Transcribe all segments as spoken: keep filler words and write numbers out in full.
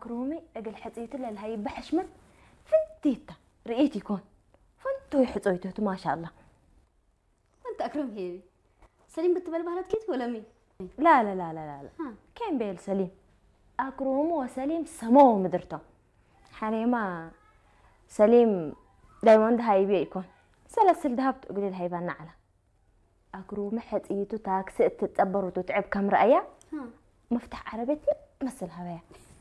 أكرومي أقل حتيت له هاي بحشمت فنتيتا رئيتي كون فنتو يحطويتو ما شاء الله. أنت أكرم هيبي سليم بتبل بهلت كيت ولا مين؟ لا لا لا لا لا ها. كان بيل سليم أكروم وسليم سمو مدرتو حريما سليم دايما هاي بيكون سلسل ذهبت أقول هاي بنعلة أكروم حتيتو تاكسي تتبر وتتعب كم رأيه مفتاح عربية مثل هوايا.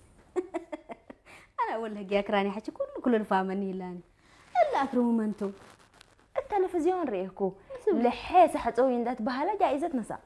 أنا أقول لك يا كراني حكي كل كل الفامني لاني إلا أكرموا منتو التلفزيون ريكو لحيس حتسوي ذات بهلا جائزة نساء.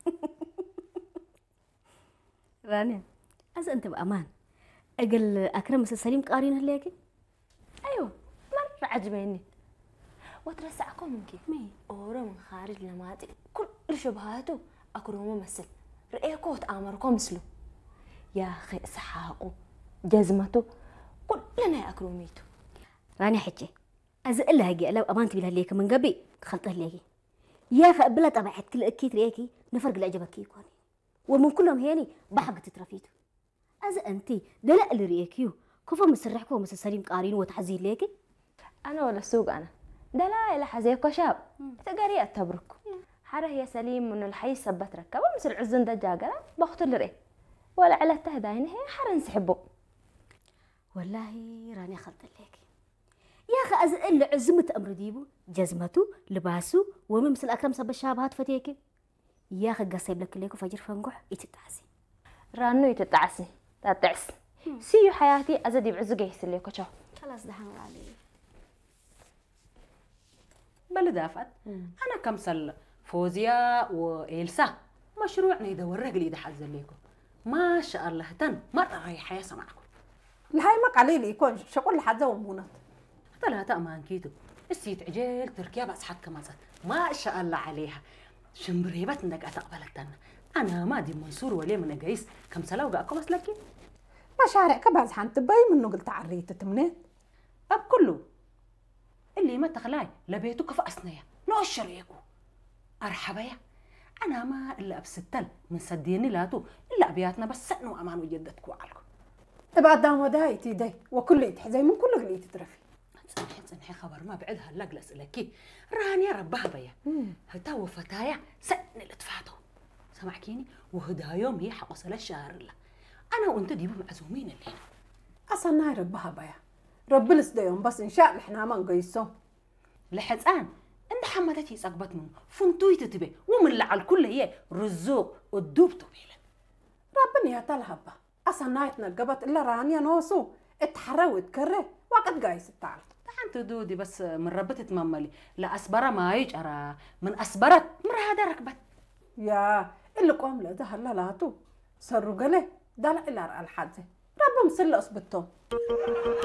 رانيا أز أنت بأمان أقل أكرم مثل سليم قارين هلاكي. أيوة مرة عجبيني وترسعكم من كيف مي أورا من خارج لماتي كل شبهاته أكرموا مثل رأيكو تآمركم مثله يا أخي إسحاقه جزمته كلنا أكروميته. راني حكي أز إلا هجي لو أمانت بلا ليك من قبي خلطه ليكي يا أخي قبلت طبعت كل أكيد ريكي نفرق اللي عجبك يكوني ومن كلهم هيني بحق تترفيتو أز أنتي دلق اللي ريكيو كفا مسرحكو ومس سليم قارين وتحزين ليكي. أنا ولا السوق أنا دلائل حزيكو شاب تقاري أتبرك حره يا سليم من الحي سبت ركبه مثل عزن دجاجة بخت الري ولا على تهداين هي حر نسحبه. والله راني خلط ليكي يا أخي أز إلا عزمة أمر ديبو جزمته لباسه ومن مثل أكرم سب الشابهات فتيكي يا أخي قصيب لك ليكو فجر فنقح يتتعسي رانو يتتعسي تتعس سيو حياتي أزدي بعزق يسليكو شو خلاص دحين علي بلدافت أنا كمسل فوزيا وإلسا مشروعنا يدور رجلي إذا حزن ليكم ما شاء الله تن مرة رايحة يا سمعكم الهاي ما قليل يكون شغل حد ومونت ثلاثة أمان كيتو السيت عجل تركيا بس حد كمان ما شاء الله عليها شمبريبات إنك أتقبلتنا أنا ما دي منصور وليه من جايس كم سلاو جاكم بس لكن ما شارع كباز حنت باي منه قلت عريت تمنين أب كله اللي ما تخلاي لبيتك في أسنية لو الشريكو أرحبايا أنا ما إلا أبستل من سديني لاتو إلا أبياتنا بس سأنو أمان وجدتكو عليكم تبع دام ودايتي داي وكل يتحزي من كل قليت ترفي سنحي سنحي خبر ما بعدها لقلس لكي راني ربها بيا هتاو فتايا سأن اللي تفاتو سمعكيني وهدا يوم هي حقصل الشهر الله أنا وأنت ديبو معزومين اللينا أصلا ناي ربها بيا رب لس يوم بس إن شاء الله إحنا ما نقيسو لحزان عند حمدتي سقبت منه فنتوي تتبي ومن لعل كل هي رزوق والدوب طويلة ربنا يا تلهبة أصلا ناي تنقبت إلا رانيا نوسو اتحروت كره وقت قايس التعرف انت دودي بس من ربت تمملي لا أسبرة ما يجرى من أسبرت مرة هذا ركبت يا اللي قام له ده هلا لاتو سروا قله ده لا إلا الحادثة رب مسل أصبتهم